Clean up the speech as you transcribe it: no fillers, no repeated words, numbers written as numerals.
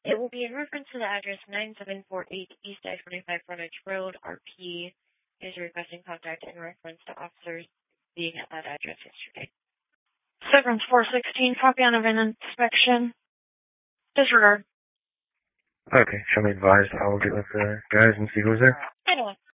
It will be in reference to the address 9748 East I-25 Frontage Road. RP is requesting contact in reference to officers being at that address yesterday. Severance 416, copy on of an inspection. Disregard. Okay, shall we advise? I'll get with the guys and see who's there. I don't know.